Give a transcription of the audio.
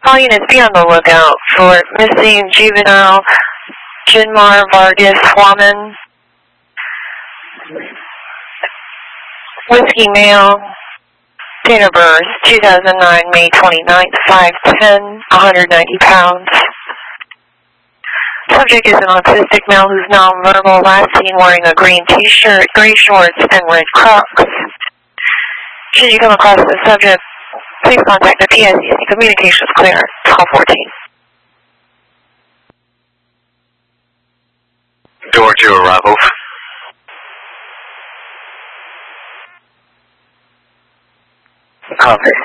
All units be on the lookout for missing juvenile Jinmar Vargas Huaman, whiskey male, date of birth 2009, May 29th, 5'10", 190 pounds. Subject is an autistic male who's nonverbal, last seen wearing a green t-shirt, gray shorts, and red Crocs. Should you come across the subject, please contact the PICC. Communications clear, 1214. Door to arrival. Copy.